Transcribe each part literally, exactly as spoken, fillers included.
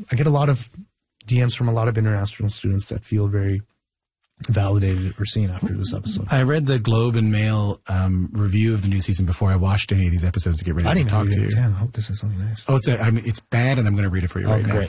I get a lot of D Ms from a lot of international students that feel very validated or seen after this episode. I read the Globe and Mail um, review of the new season before I watched any of these episodes to get ready I to didn't talk read to it. you. Damn, I hope this is something nice. Oh, it's a, I mean, it's bad, and I'm going to read it for you Oh, right great.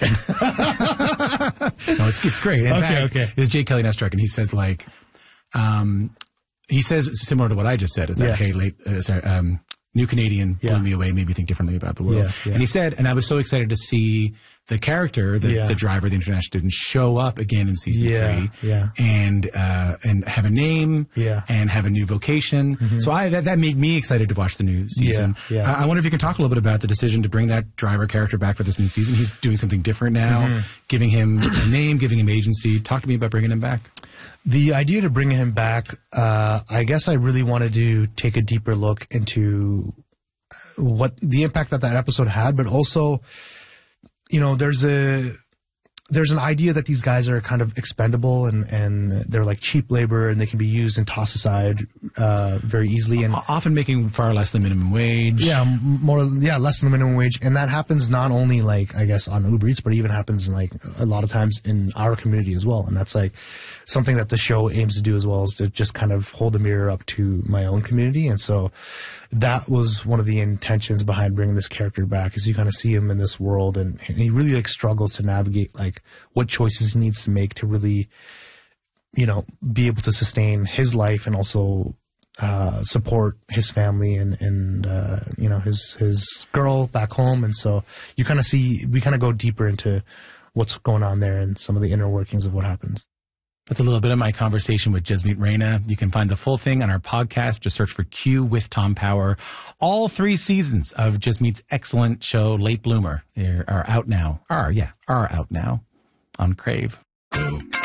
now. No, it's it's great. In Okay, fact, okay. It's Jake Kelly Nestruck, and he says like, um, he says similar to what I just said. Is that Yeah. hey, late, uh, sorry, um, New Canadian Yeah. blew me away, made me think differently about the world. Yeah, yeah. And he said, and I was so excited to see the character, the, Yeah. the driver, the international student, show up again in season Yeah, three, yeah. and uh, and have a name, Yeah. and have a new vocation. So I that, that made me excited to watch the new season. Yeah, yeah. I, I wonder if you can talk a little bit about the decision to bring that driver character back for this new season. He's doing something different now, Mm-hmm. giving him a name, giving him agency. Talk to me about bringing him back. The idea to bring him back, uh, I guess I really wanted to take a deeper look into what the impact that that episode had, but also, you know, there's a there's an idea that these guys are kind of expendable and, and they're like cheap labor and they can be used and tossed aside uh, very easily. And Often making far less than minimum wage. yeah, m- more yeah, less than the minimum wage, and that happens not only like I guess on Uber Eats, but even happens in, like a lot of times in our community as well. And that's like something that the show aims to do as well, is to just kind of hold a mirror up to my own community. And so that was one of the intentions behind bringing this character back, is you kind of see him in this world, and, and he really like struggles to navigate like what choices he needs to make to really, you know, be able to sustain his life and also uh, support his family and, and uh, you know, his, his girl back home. And so you kind of see, we kind of go deeper into what's going on there and some of the inner workings of what happens. That's a little bit of my conversation with Jasmeet Raina. You can find the full thing on our podcast. Just search for Q with Tom Power. All three seasons of Jasmeet's excellent show, Late Bloomer, they are out now. Are, yeah, are out now on Crave.